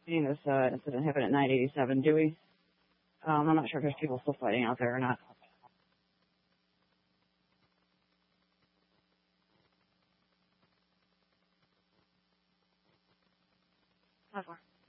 seeing this incident happen at 987, do we? I'm not sure if there's people still fighting out there or not. How far?